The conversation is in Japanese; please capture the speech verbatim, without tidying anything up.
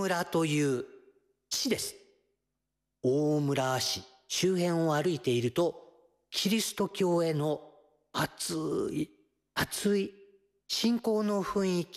村という市です。大村市周辺を歩いていると、キリスト教への熱い、熱い信仰の雰囲気